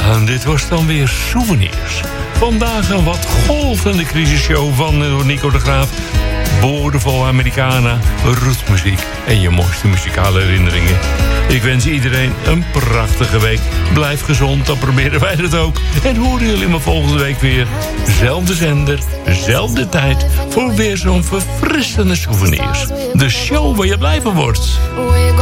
En dit was dan weer Souvenirs. Vandaag een wat golvende crisisshow van Nico de Graaf. Boordevol Americana, rootsmuziek en je mooiste muzikale herinneringen. Ik wens iedereen een prachtige week. Blijf gezond, dan proberen wij het ook. En horen jullie me volgende week weer. Zelfde zender, zelfde tijd. Voor weer zo'n verfrissende Souvenirs. De show waar je blij van wordt.